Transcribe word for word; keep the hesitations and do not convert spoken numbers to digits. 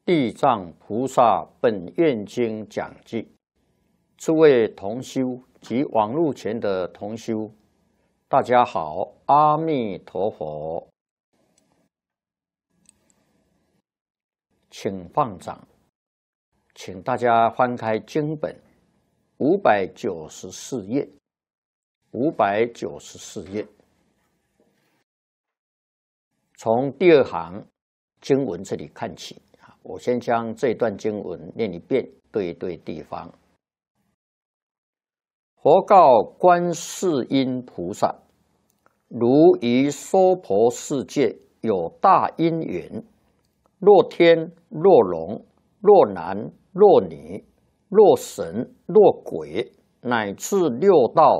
地藏菩萨本愿经讲记，诸位同修及网络前的同修，大家好，阿弥陀佛，请放掌，请大家翻开经本五百九十四页，五百九十四页，从第二行经文这里看起。我先将这段经文念一遍，对一对地方。佛告观世音菩萨：如于娑婆世界有大因缘，若天若龙若男若女若神若鬼，乃至六道